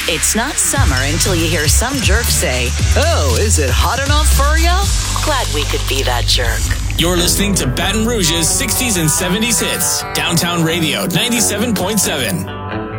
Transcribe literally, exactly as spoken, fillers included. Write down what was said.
It's not summer until you hear some jerk say, "Oh, is it hot enough for ya?" Glad we could be that jerk. You're listening to Baton Rouge's sixties and seventies hits. Downtown Radio ninety-seven point seven.